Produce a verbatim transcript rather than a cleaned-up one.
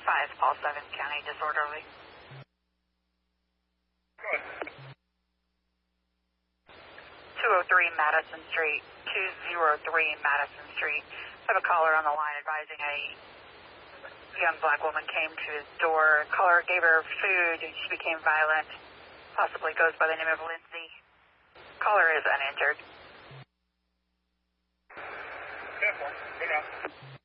five, Paul seven County, disorderly. Go ahead. two oh three Madison Street, two oh three Madison Street. I have a caller on the line advising a young black woman came to his door. Caller gave her food. She became violent. Possibly goes by the name of Lindsay. Caller is uninjured. Careful. Go down.